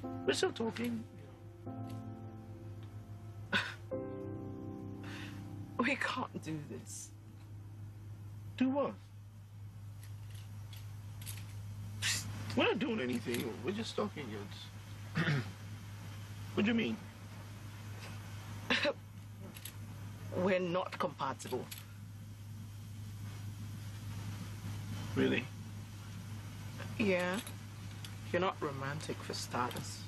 We're still talking. We can't do this. Do what? We're not doing anything. We're just talking. What do you mean? We're not compatible. Really? Yeah. You're not romantic for starters.